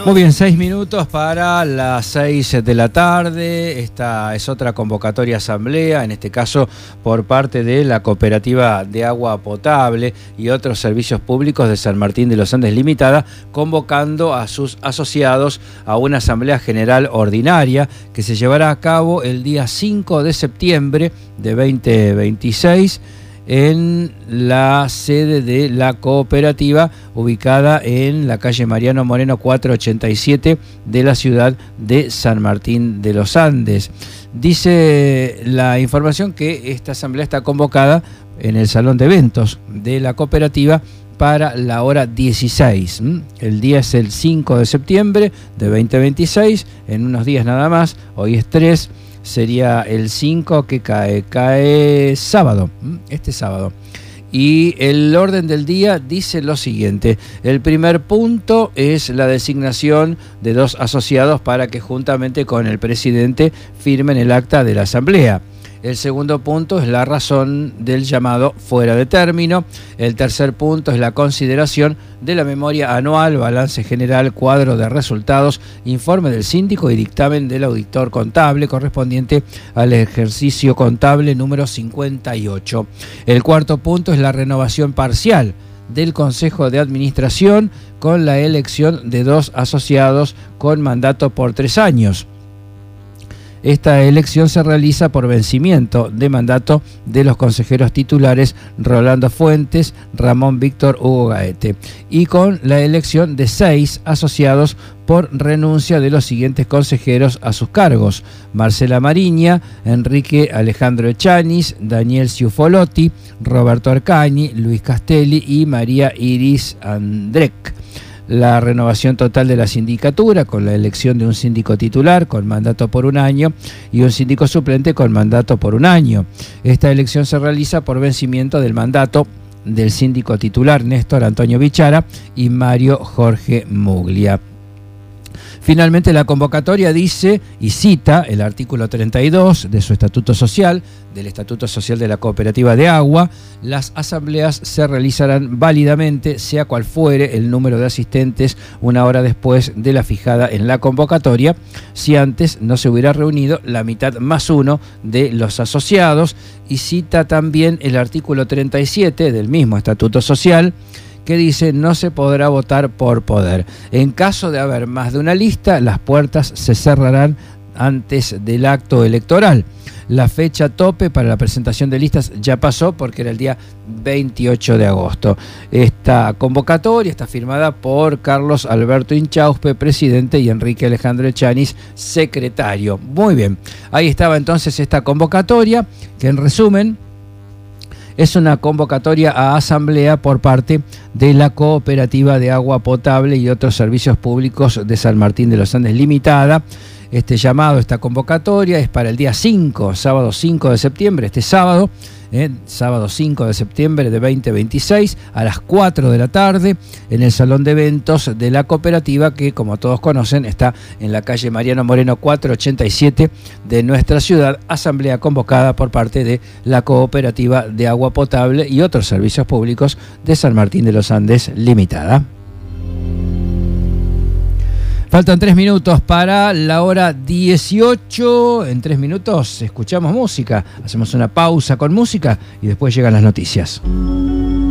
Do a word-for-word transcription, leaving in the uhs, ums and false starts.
Muy bien, seis minutos para las seis de la tarde. Esta es otra convocatoria asamblea, en este caso por parte de la Cooperativa de Agua Potable y otros servicios públicos de San Martín de los Andes Limitada, convocando a sus asociados a una asamblea general ordinaria que se llevará a cabo el día cinco de septiembre de veinte veintiséis en la sede de la cooperativa, ubicada en la calle Mariano Moreno cuatrocientos ochenta y siete de la ciudad de San Martín de los Andes. Dice la información que esta asamblea está convocada en el salón de eventos de la cooperativa para la hora dieciséis. El día es el cinco de septiembre de veinte veintiséis, en unos días nada más. Hoy es tres. Sería el cinco que cae, cae sábado, este sábado. Y el orden del día dice lo siguiente: el primer punto es la designación de dos asociados para que juntamente con el presidente firmen el acta de la asamblea. El segundo punto es la razón del llamado fuera de término. El tercer punto es la consideración de la memoria anual, balance general, cuadro de resultados, informe del síndico y dictamen del auditor contable correspondiente al ejercicio contable número cincuenta y ocho. El cuarto punto es la renovación parcial del Consejo de Administración con la elección de dos asociados con mandato por tres años. Esta elección se realiza por vencimiento de mandato de los consejeros titulares Rolando Fuentes, Ramón Víctor Hugo Gaete, y con la elección de seis asociados por renuncia de los siguientes consejeros a sus cargos: Marcela Mariña, Enrique Alejandro Echanis, Daniel Ciufolotti, Roberto Arcañi, Luis Castelli y María Iris Andrek. La renovación total de la sindicatura con la elección de un síndico titular con mandato por un año y un síndico suplente con mandato por un año. Esta elección se realiza por vencimiento del mandato del síndico titular Néstor Antonio Bichara y Mario Jorge Muglia. Finalmente, la convocatoria dice y cita el artículo treinta y dos de su Estatuto Social, del Estatuto Social de la Cooperativa de Agua. Las asambleas se realizarán válidamente, sea cual fuere el número de asistentes, una hora después de la fijada en la convocatoria, si antes no se hubiera reunido la mitad más uno de los asociados. Y cita también el artículo treinta y siete del mismo Estatuto Social, que dice: no se podrá votar por poder. En caso de haber más de una lista, las puertas se cerrarán antes del acto electoral. La fecha tope para la presentación de listas ya pasó porque era el día veintiocho de agosto. Esta convocatoria está firmada por Carlos Alberto Inchauspe, presidente, y Enrique Alejandro Echanis, secretario. Muy bien, ahí estaba entonces esta convocatoria, que en resumen es una convocatoria a asamblea por parte de la Cooperativa de Agua Potable y otros servicios públicos de San Martín de los Andes Limitada. Este llamado, esta convocatoria es para el día cinco, sábado cinco de septiembre, este sábado, eh, sábado cinco de septiembre de veinte veintiséis, a las cuatro de la tarde, en el salón de eventos de la cooperativa, que como todos conocen está en la calle Mariano Moreno cuatrocientos ochenta y siete de nuestra ciudad. Asamblea convocada por parte de la Cooperativa de Agua Potable y otros servicios públicos de San Martín de los Andes Limitada. Faltan tres minutos para la hora dieciocho. En tres minutos escuchamos música. Hacemos una pausa con música y después llegan las noticias.